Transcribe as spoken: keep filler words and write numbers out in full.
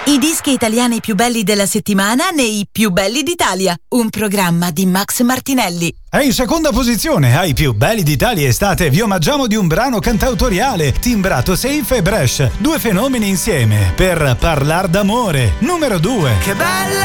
I dischi italiani più belli della settimana nei Più belli d'Italia, un programma di Max Martinelli. E in seconda posizione ai Più belli d'Italia estate vi omaggiamo di un brano cantautoriale, timbrato Safe e Bresh, due fenomeni insieme per Parlar d'amore. Numero due. Che bella